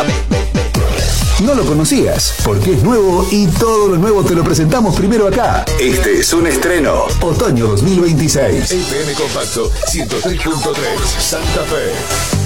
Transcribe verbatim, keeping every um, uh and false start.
No lo conocías, porque es nuevo y todo lo nuevo te lo presentamos primero acá. Este es un estreno. Otoño dos mil veintiséis. F M Compacto ciento tres punto tres, Santa Fe.